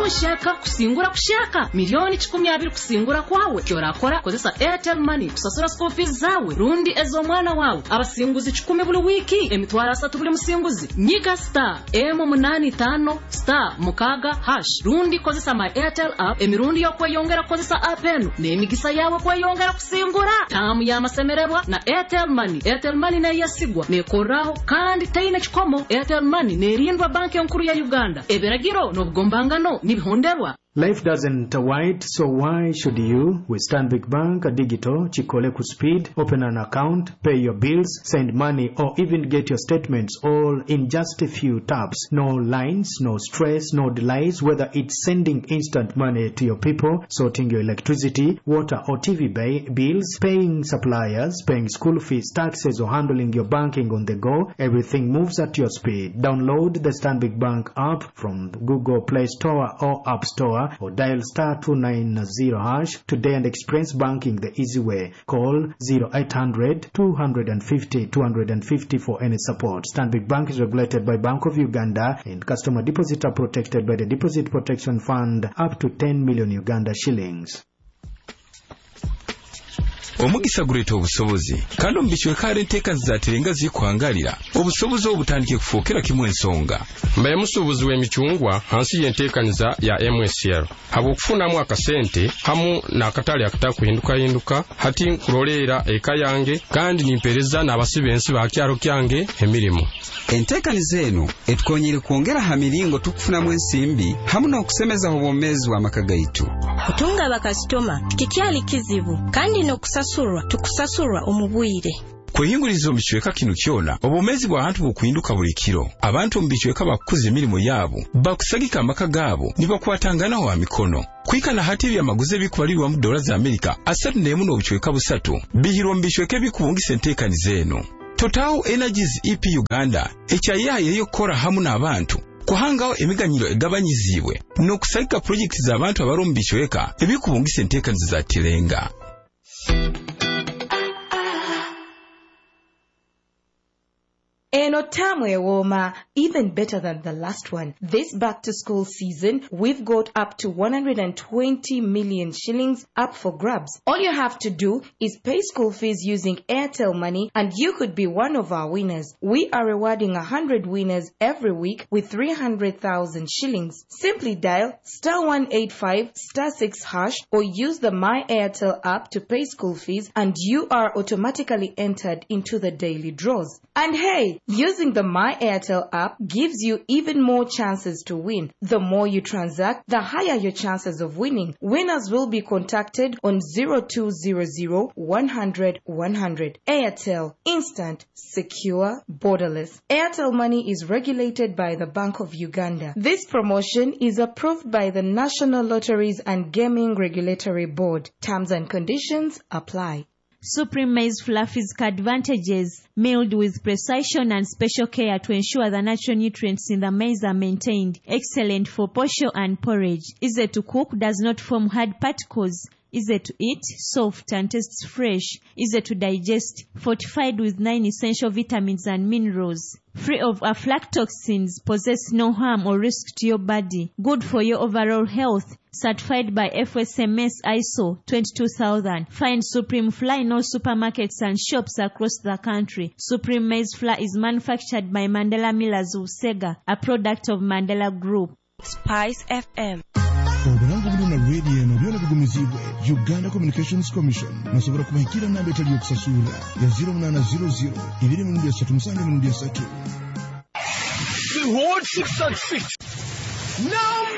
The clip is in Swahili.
ushaka kusingura kushaka milioni 12 kusingura kwawe kyorakora kozesa Airtel Money kusasura school fees zawe rundi ezo mwana wawe abasinguzi 10 buli wiki emitwara 3 buli musinguzi nyiga star M85 star mukaga hash rundi kozesa my Airtel app emirundi yo kweyongera kozesa app eno nemigisa yawe kweyongera kusingura tamu ya masemererwa na Airtel Money. Airtel Money na yasigwa nekoraho kandi taina chikomo. Airtel Money nerindwa banki nkuru ya Uganda eberagiro no bugombangano nibihonderwa. Life doesn't wait, so why should you? With Stanbic Bank Digital, Chikoleku Speed, open an account, pay your bills, send money, or even get your statements all in just a few taps. No lines, no stress, no delays, whether it's sending instant money to your people, sorting your electricity, water or TV bills, paying suppliers, paying school fees, taxes, or handling your banking on the go. Everything moves at your speed. Download the Stanbic Bank app from Google Play Store or App Store, or dial star 290 hash today and experience banking the easy way. Call 0800 250 250 for any support. Stanbic Bank is regulated by Bank of Uganda, and customer deposits are protected by the Deposit Protection Fund up to 10 million Uganda shillings. Omugisa guleeta obusobozi kandi ombishwe kale nteeka zaterenga zikwangalira obusobozi obutandike kufokera kimwe ensonga mbaye musubuzi w'emichungwa hansi y'enteekaniza ya MSL habo okufunamu akasente hamu n'akatale akatakuhinduka hati nkuloleera eka yange kandi nimpereza n'abasibensi bakyalo kyange emirimu. Enteekaniza eno etukonyere kwongera hamiringo tukufunamu ensimbi hamu n'okusemeza obwomezi bw'amaka gaitu. Kutunga bakasitoma kikyali kizibu kandi n'okusasurwa tukusasurwa omubwire. Kweyinguliza omukichweka kino kyona obwomezi bw'abantu bukuhinduka buli kiro. Abantu omubichweka bakukuza emirimu yaabo bakusagika amaka gaabo nibakwatanganaho amikono. Kwikana hati byamaguze bikubalirwa mu dola za Amerika 34 n'obuchweka busatu bihirwa omubichweka bikubungisa enteekaniza eno. Total Energies EP Uganda ekyayaye yokora hamu n'abantu kuhangaho emiganyiro egabanyizibwe n'okusagika project z'abantu abari mu bichweka ebikubungisa enteekaniza za Tirenga. Eno tamwe woma, even better than the last one. This back to school season, we've got up to 120 million shillings up for grabs. All you have to do is pay school fees using Airtel Money and you could be one of our winners. We are rewarding 100 winners every week with 300,000 shillings. Simply dial *185 *6 hash or use the My Airtel app to pay school fees and you are automatically entered into the daily draws. And hey, using the My Airtel app gives you even more chances to win. The more you transact, the higher your chances of winning. Winners will be contacted on 0200 100 100. Airtel, instant, secure, borderless. Airtel Money is regulated by the Bank of Uganda. This promotion is approved by the National Lotteries and Gaming Regulatory Board. Terms and conditions apply. Supreme Maize Flour physical advantages, milled with precision and special care to ensure the natural nutrients in the maize are maintained. Excellent for posho and porridge. Easy to cook, does not form hard particles. Easy to eat, soft and tastes fresh. Easy to digest, fortified with 9 essential vitamins and minerals. Free of aflatoxins, possess no harm or risk to your body. Good for your overall health. Certified by FSMS ISO 22000. Find Supreme Flour in all supermarkets and shops across the country. Supreme Maize Flour is manufactured by Mandela Millers of Sega, a product of Mandela Group. Spice FM. Obulango buluna radio eno byona bigumizibwe Uganda Communications Commission nasobora kubahikira namba etali yokusasula ya 0800 237 3. The whole 666. Now